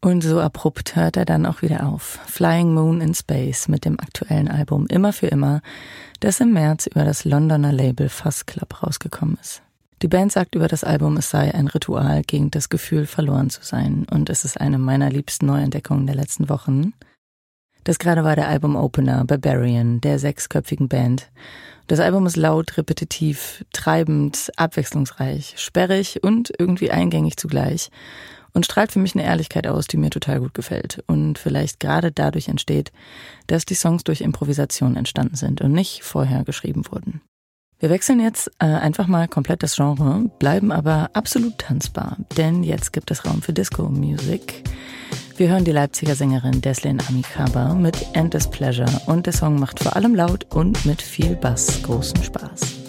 Und so abrupt hört er dann auch wieder auf. Flying Moon in Space mit dem aktuellen Album Immer für immer, das im März über das Londoner Label Fuzz Club rausgekommen ist. Die Band sagt über das Album, es sei ein Ritual gegen das Gefühl, verloren zu sein. Und es ist eine meiner liebsten Neuentdeckungen der letzten Wochen. Das gerade war der Album-Opener Barbarian, der 6-köpfigen Band. Das Album ist laut, repetitiv, treibend, abwechslungsreich, sperrig und irgendwie eingängig zugleich. Und strahlt für mich eine Ehrlichkeit aus, die mir total gut gefällt. Und vielleicht gerade dadurch entsteht, dass die Songs durch Improvisation entstanden sind und nicht vorher geschrieben wurden. Wir wechseln jetzt einfach mal komplett das Genre, bleiben aber absolut tanzbar, denn jetzt gibt es Raum für Disco-Music. Wir hören die Leipziger Sängerin Deslin Amicaba mit Endless Pleasure und der Song macht vor allem laut und mit viel Bass großen Spaß.